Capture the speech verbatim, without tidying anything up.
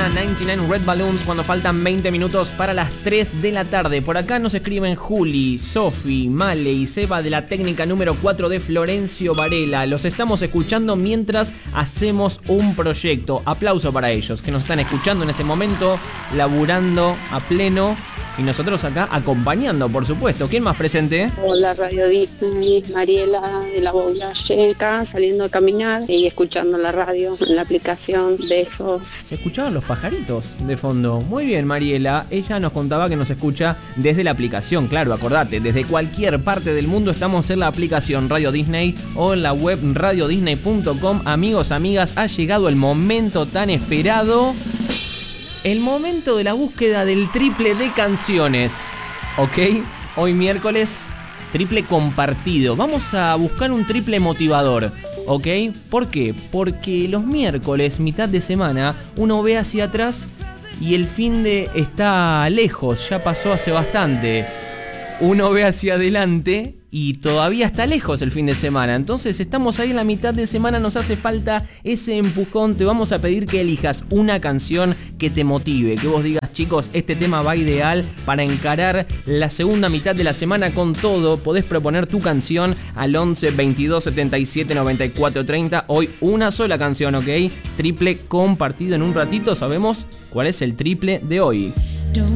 Suena noventa y nueve Red Balloons cuando faltan veinte minutos para las tres de la tarde. Por acá nos escriben Juli, Sofi, Male y Seba de la técnica número cuatro de Florencio Varela. Los estamos escuchando mientras hacemos un proyecto. Aplauso para ellos que nos están escuchando en este momento, laburando a pleno. Y nosotros acá acompañando, por supuesto. ¿Quién más presente? Hola, Radio Disney, Mariela de la Boulaye, acá saliendo a caminar y escuchando la radio en la aplicación. Besos. Se escuchaban los pajaritos de fondo. Muy bien, Mariela. Ella nos contaba que nos escucha desde la aplicación. Claro, acordate, desde cualquier parte del mundo estamos en la aplicación Radio Disney o en la web radio disney punto com. Amigos, amigas, ha llegado el momento tan esperado. El momento de la búsqueda del triple de canciones, ¿ok? Hoy miércoles, triple compartido. Vamos a buscar un triple motivador, ¿ok? ¿Por qué? Porque los miércoles, mitad de semana, uno ve hacia atrás y el fin de está lejos, ya pasó hace bastante. Uno ve hacia adelante y todavía está lejos el fin de semana. Entonces estamos ahí en la mitad de semana, nos hace falta ese empujón. Te vamos a pedir que elijas una canción que te motive, que vos digas, chicos, este tema va ideal para encarar la segunda mitad de la semana con todo. Podés proponer tu canción al once, veintidós, setenta y siete, noventa y cuatro, treinta. Hoy una sola canción, ¿ok? Triple compartido en un ratito. Sabemos cuál es el triple de hoy.